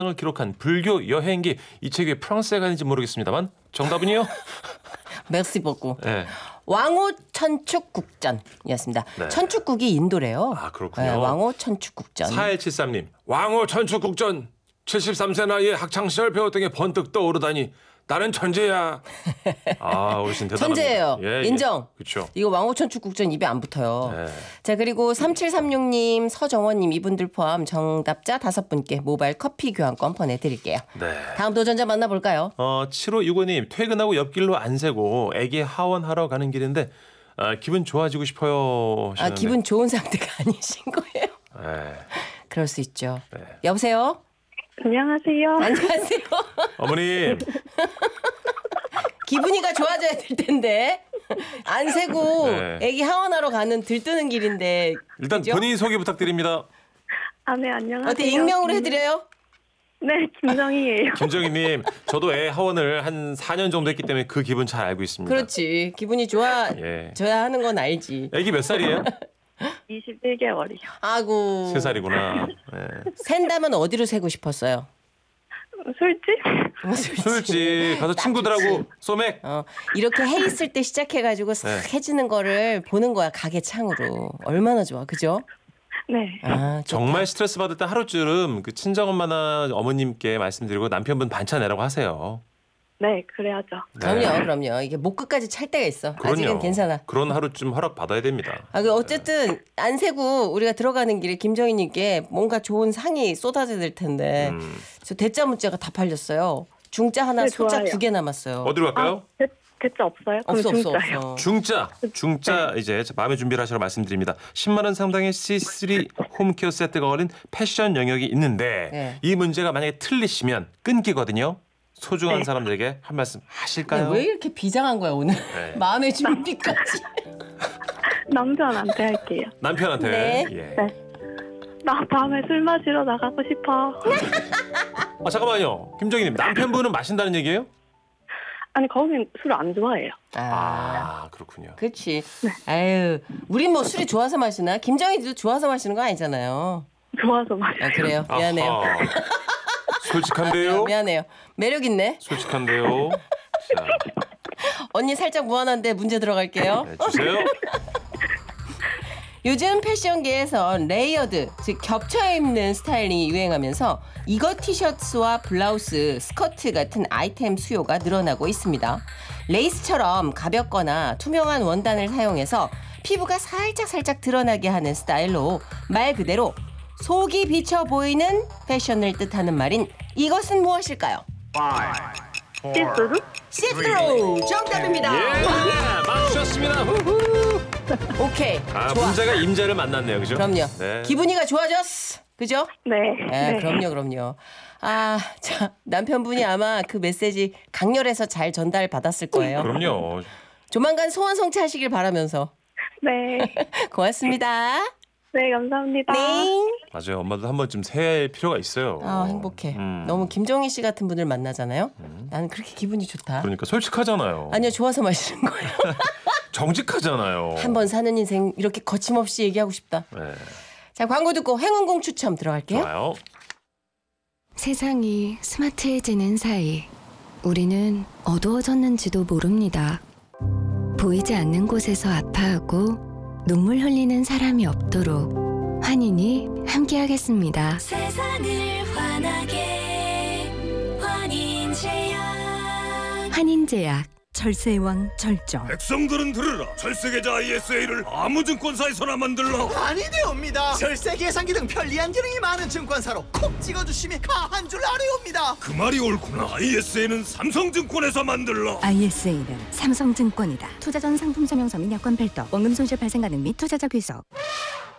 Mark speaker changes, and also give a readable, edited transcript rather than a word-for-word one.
Speaker 1: 을 기록한 불교 여행기. 이 책이 프랑스에 가는지 모르겠습니다만 정답은요?
Speaker 2: 맥시 보고.
Speaker 1: 네.
Speaker 2: 왕호 천축국전이었습니다.
Speaker 1: 네.
Speaker 2: 천축국이 인도래요.
Speaker 1: 아, 그렇군요.
Speaker 2: 네, 왕호 천축국전.
Speaker 1: 4173님. 왕호 천축국전. 73세 나이에 학창시절 배웠던 게 번뜩 떠오르다니 나는 천재야. 아, 어르신 대단합니다.
Speaker 2: 천재예요.
Speaker 1: 예,
Speaker 2: 인정.
Speaker 1: 그렇죠.
Speaker 2: 이거 왕호 천축국전 입에 안 붙어요.
Speaker 1: 네.
Speaker 2: 자, 그리고 3736님, 서정원님 이분들 포함 정답자 5분께 모바일 커피 교환권 보내드릴게요.
Speaker 1: 네.
Speaker 2: 다음 도전자 만나볼까요?
Speaker 1: 7565님. 퇴근하고 옆길로 안 새고 애기 하원하러 가는 길인데 기분 좋아지고 싶어요.
Speaker 2: 아,
Speaker 1: 하시는데.
Speaker 2: 기분 좋은 상태가 아니신 거예요?
Speaker 1: 네.
Speaker 2: 그럴 수 있죠.
Speaker 1: 네.
Speaker 2: 여보세요?
Speaker 3: 안녕하세요.
Speaker 2: 안녕하세요.
Speaker 1: 어머님.
Speaker 2: 기분이가 좋아져야 될 텐데 안 새고
Speaker 1: 네.
Speaker 2: 애기 하원하러 가는 들뜨는 길인데
Speaker 1: 일단
Speaker 2: 그죠?
Speaker 1: 본인 소개 부탁드립니다.
Speaker 3: 아, 네, 안녕하세요.
Speaker 2: 어때 익명으로 해드려요?
Speaker 3: 네, 김정희예요.
Speaker 1: 김정희님, 저도 애 하원을 한 4년 정도 했기 때문에 그 기분 잘 알고 있습니다.
Speaker 2: 그렇지. 기분이 좋아져야
Speaker 1: 예.
Speaker 2: 하는 건 알지.
Speaker 1: 애기 몇 살이에요?
Speaker 3: 21개월이요.
Speaker 2: 아고.
Speaker 1: 3살이구나. 예.
Speaker 2: 샌다면 어디로 새고 싶었어요?
Speaker 3: 술집?
Speaker 1: 술집 가서 친구들하고 소맥.
Speaker 2: 이렇게 해 있을 때 시작해가지고 싹
Speaker 1: 네.
Speaker 2: 해지는 거를 보는 거야 가게 창으로. 얼마나 좋아, 그죠?
Speaker 3: 네.
Speaker 2: 아,
Speaker 1: 정말 스트레스 받을 때 하루쯤 그 친정엄마나 어머님께 말씀드리고 남편분 반찬 내라고 하세요.
Speaker 3: 네, 그래야죠.
Speaker 2: 그럼요. 이게 목 끝까지 찰 때가 있어.
Speaker 1: 그럼요.
Speaker 2: 아직은 괜찮아.
Speaker 1: 그런 하루쯤 허락 받아야 됩니다.
Speaker 2: 그 어쨌든 안 세고 우리가 들어가는 길에 김정희님께 뭔가 좋은 상이 쏟아져 될 텐데 저 대자 문자가 다 팔렸어요. 중자 하나,
Speaker 3: 네,
Speaker 2: 소자
Speaker 3: 좋아요.
Speaker 2: 2개 남았어요.
Speaker 1: 어디로 갈까요?
Speaker 3: 대짜 없어요? 그럼
Speaker 2: 없어.
Speaker 3: 중짜요.
Speaker 1: 중자 이제 마음의 준비를 하시라고 말씀드립니다. 10만 원 상당의 C3 홈케어 세트가 걸린 패션 영역이 있는데
Speaker 2: 네.
Speaker 1: 이 문제가 만약에 틀리시면 끊기거든요. 소중한
Speaker 3: 네.
Speaker 1: 사람들에게 한 말씀 하실까요?
Speaker 2: 왜 이렇게 비장한 거야 오늘?
Speaker 1: 네.
Speaker 2: 마음의 준비까지.
Speaker 3: 남편한테 할게요.
Speaker 1: 남편한테.
Speaker 2: 네.
Speaker 1: 예.
Speaker 3: 네. 나 밤에 술 마시러 나가고 싶어.
Speaker 1: 잠깐만요. 김정희님, 남편분은 마신다는 얘기예요?
Speaker 3: 아니, 거긴 술 안 좋아해요.
Speaker 1: 그렇군요.
Speaker 2: 그렇지. 아유, 우린 뭐 술이 좋아서 마시나? 김정희도 좋아서 마시는 거 아니잖아요.
Speaker 3: 좋아서 마셔요.
Speaker 2: 아, 그래요. 미안해요.
Speaker 1: 아하. 솔직한데요?
Speaker 2: 미안해요. 매력 있네.
Speaker 1: 솔직한데요? 자,
Speaker 2: 언니 살짝 무한한데 문제 들어갈게요.
Speaker 1: 네, 주세요.
Speaker 2: 요즘 패션계에선 레이어드, 즉 겹쳐 입는 스타일이 유행하면서 이거 티셔츠와 블라우스, 스커트 같은 아이템 수요가 늘어나고 있습니다. 레이스처럼 가볍거나 투명한 원단을 사용해서 피부가 살짝 드러나게 하는 스타일로 말 그대로 속이 비쳐 보이는 패션을 뜻하는 말인 이것은 무엇일까요?
Speaker 3: 시스루?
Speaker 2: 시스루 정답입니다.
Speaker 1: 예, 맞추셨습니다. 후후.
Speaker 2: 오케이, 좋아.
Speaker 1: 문제가 임자를 만났네요, 그죠?
Speaker 2: 그럼요.
Speaker 1: 네.
Speaker 2: 기분이가 좋아졌어. 그죠?
Speaker 3: 네.
Speaker 2: 네, 그럼요. 자, 남편분이 아마 그 메시지 강렬해서 잘 전달 받았을 거예요.
Speaker 1: 그럼요.
Speaker 2: 조만간 소원 성취하시길 바라면서.
Speaker 3: 네.
Speaker 2: 고맙습니다.
Speaker 3: 네, 감사합니다.
Speaker 2: 네.
Speaker 1: 맞아요. 엄마도 한 번쯤 새 필요가 있어요.
Speaker 2: 행복해. 너무 김정희 씨 같은 분을 만나잖아요. 나는 그렇게 기분이 좋다.
Speaker 1: 그러니까 솔직하잖아요.
Speaker 2: 아니요, 좋아서 마시는 거예요.
Speaker 1: 정직하잖아요.
Speaker 2: 한 번 사는 인생 이렇게 거침없이 얘기하고 싶다.
Speaker 1: 네.
Speaker 2: 자, 광고 듣고 행운공 추첨 들어갈게요.
Speaker 1: 좋아요.
Speaker 4: 세상이 스마트해지는 사이 우리는 어두워졌는지도 모릅니다. 보이지 않는 곳에서 아파하고 눈물 흘리는 사람이 없도록 환인이 함께하겠습니다.
Speaker 5: 세상을 환하게 환인제약.
Speaker 4: 환인제약.
Speaker 6: 절세왕 절정.
Speaker 7: 백성들은 들으라. 절세계좌 ISA를 아무 증권사에서나 만들라.
Speaker 8: 아니되옵니다. 절세 계산기 등 편리한 기능이 많은 증권사로 콕 찍어주심이 가한 줄 아뢰옵니다.
Speaker 7: 그 말이 옳구나. ISA는 삼성증권에서 만들라.
Speaker 6: ISA는 삼성증권이다. 투자 전 상품 설명서 및 약관 별도, 원금 손실 발생 가능 및 투자자 귀속.